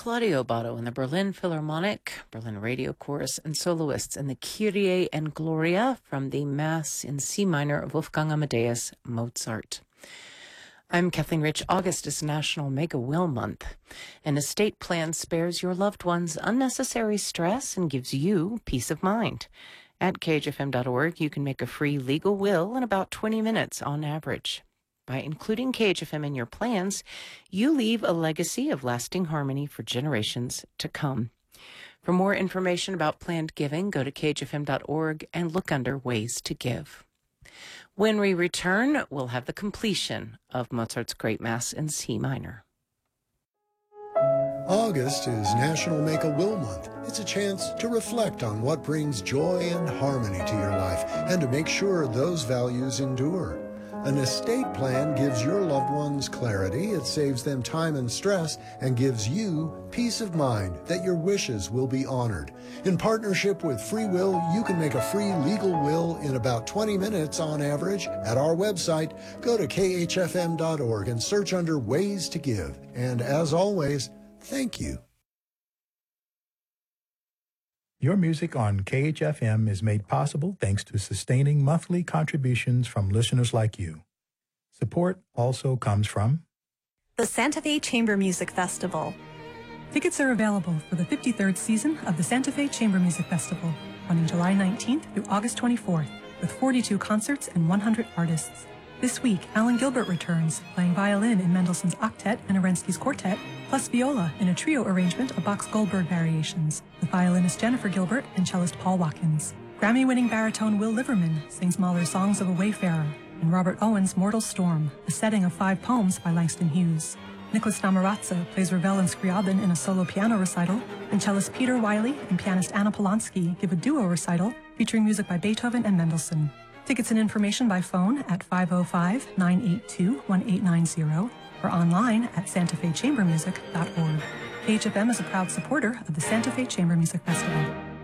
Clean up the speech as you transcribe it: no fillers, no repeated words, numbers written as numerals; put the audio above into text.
Claudio Botto and the Berlin Philharmonic, Berlin Radio Chorus, and soloists in the Kyrie and Gloria from the Mass in C minor of Wolfgang Amadeus Mozart. I'm Kathleen Rich. August is National Make-A-Will Month. An estate plan spares your loved ones unnecessary stress and gives you peace of mind. At khfm.org, you can make a free legal will in about 20 minutes on average. By including KHFM in your plans, you leave a legacy of lasting harmony for generations to come. For more information about planned giving, go to khfm.org and look under Ways to Give. When we return, we'll have the completion of Mozart's Great Mass in C minor. August is National Make-A-Will Month. It's a chance to reflect on what brings joy and harmony to your life and to make sure those values endure. An estate plan gives your loved ones clarity, it saves them time and stress, and gives you peace of mind that your wishes will be honored. In partnership with Free Will, you can make a free legal will in about 20 minutes on average. At our website, go to khfm.org and search under Ways to Give. And as always, thank you. Your music on KHFM is made possible thanks to sustaining monthly contributions from listeners like you. Support also comes from the Santa Fe Chamber Music Festival. Tickets are available for the 53rd season of the Santa Fe Chamber Music Festival, running July 19th through August 24th, with 42 concerts and 100 artists. This week, Alan Gilbert returns, playing violin in Mendelssohn's Octet and Arensky's Quartet, plus viola in a trio arrangement of Bach's Goldberg variations, with violinist Jennifer Gilbert and cellist Paul Watkins. Grammy-winning baritone Will Liverman sings Mahler's Songs of a Wayfarer, and Robert Owen's Mortal Storm, a setting of 5 poems by Langston Hughes. Nicholas Namaratza plays Ravel and Scriabin in a solo piano recital, and cellist Peter Wiley and pianist Anna Polanski give a duo recital featuring music by Beethoven and Mendelssohn. Tickets and information by phone at 505-982-1890 or online at santafechambermusic.org. KHFM is a proud supporter of the Santa Fe Chamber Music Festival.